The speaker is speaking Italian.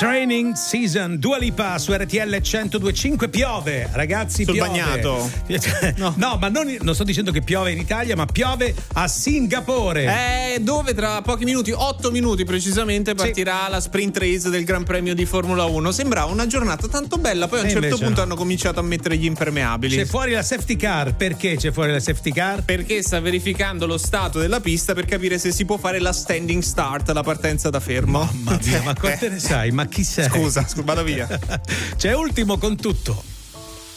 Training Season, Dua Lipa su RTL 102.5. Piove, ragazzi, sul piove. Bagnato. No, ma non sto dicendo che piove in Italia, ma piove a Singapore. Dove tra pochi minuti, 8 minuti precisamente, partirà la sprint race del Gran Premio di Formula 1. Sembrava una giornata tanto bella, poi a un certo punto hanno cominciato a mettere gli impermeabili. C'è fuori la safety car. Perché c'è fuori la safety car? Perché sta verificando lo stato della pista per capire se si può fare la standing start, la partenza da fermo. Mamma mia, ma quante ne sai? Ma chi sei? Scusa, vado via. C'è Ultimo con tutto.